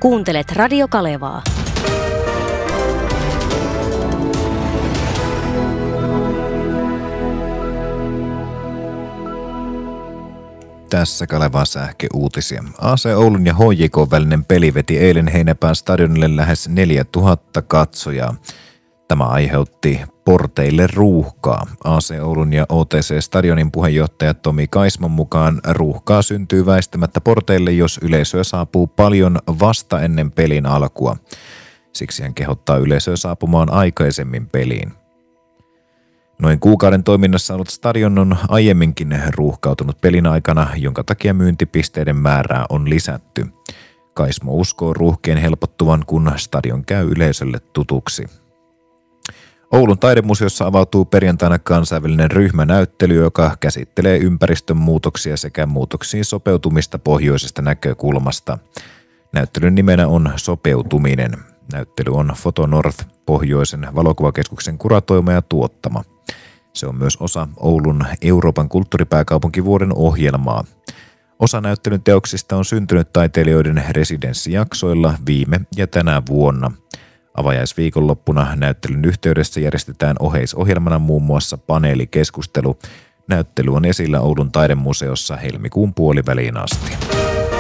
Kuuntelet Radio Kalevaa. Tässä Kalevan sähköuutisia. AC Oulun ja HJK välinen peli veti eilen Heinäpään stadionille lähes 4000 katsojaa. Tämä aiheutti porteille ruuhkaa. AC Oulun ja OTC-stadionin puheenjohtaja Tomi Kaisman mukaan ruuhkaa syntyy väistämättä porteille, jos yleisöä saapuu paljon vasta ennen pelin alkua. Siksi hän kehottaa yleisöä saapumaan aikaisemmin peliin. Noin kuukauden toiminnassa ollut stadion on aiemminkin ruuhkautunut pelin aikana, jonka takia myyntipisteiden määrää on lisätty. Kaismo uskoo ruuhkien helpottuvan, kun stadion käy yleisölle tutuksi. Oulun taidemuseossa avautuu perjantaina kansainvälinen ryhmänäyttely, joka käsittelee ympäristön muutoksia sekä muutoksiin sopeutumista pohjoisesta näkökulmasta. Näyttelyn nimenä on Sopeutuminen. Näyttely on Foto North pohjoisen valokuvakeskuksen kuratoima ja tuottama. Se on myös osa Oulun Euroopan kulttuuripääkaupunkivuoden ohjelmaa. Osa näyttelyn teoksista on syntynyt taiteilijoiden residenssijaksoilla viime ja tänä vuonna. Avajaisviikonloppuna näyttelyn yhteydessä järjestetään oheisohjelmana muun muassa paneelikeskustelu. Näyttely on esillä Oulun taidemuseossa helmikuun puoliväliin asti.